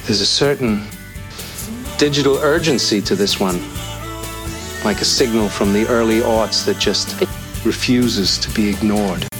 There's a certain digital urgency to this one, like a signal from the early aughts that just refuses to be ignored.